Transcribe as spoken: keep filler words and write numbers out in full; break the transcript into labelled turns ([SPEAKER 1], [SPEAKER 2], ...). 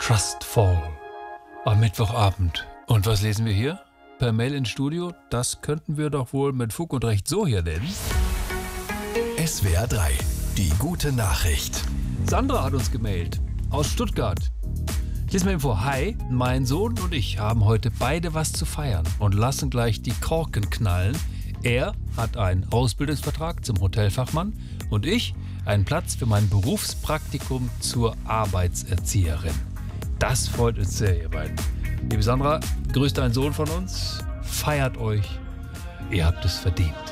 [SPEAKER 1] Trustfall am Mittwochabend. Und was lesen wir hier? Per Mail ins Studio? Das könnten wir doch wohl mit Fug und Recht so hier nennen.
[SPEAKER 2] S W R drei, die gute Nachricht.
[SPEAKER 1] Sandra hat uns gemailt aus Stuttgart. Ich lese mal vor. Hi, mein Sohn und ich haben heute beide was zu feiern und lassen gleich die Korken knallen. Er hat einen Ausbildungsvertrag zum Hotelfachmann und ich einen Platz für mein Berufspraktikum zur Arbeitserzieherin. Das freut uns sehr, ihr beiden. Liebe Sandra, grüßt deinen Sohn von uns, feiert euch, ihr habt es verdient.